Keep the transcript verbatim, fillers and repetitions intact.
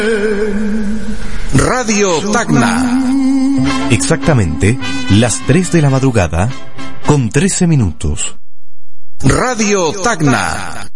Radio Tacna. Exactamente las tres de la madrugada con trece minutos. Radio Tacna.